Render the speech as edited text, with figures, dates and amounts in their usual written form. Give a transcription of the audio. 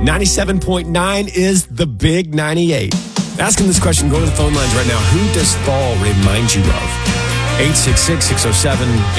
97.9 is the Big 98. Asking this question, go to the phone lines right now. Who does fall remind you of? 866-607-86